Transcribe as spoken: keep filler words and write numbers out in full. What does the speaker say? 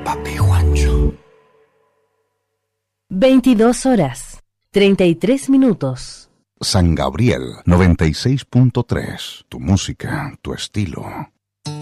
Papi Juancho. veintidós horas, treinta y tres minutos. San Gabriel noventa y seis punto tres. Tu música, tu estilo.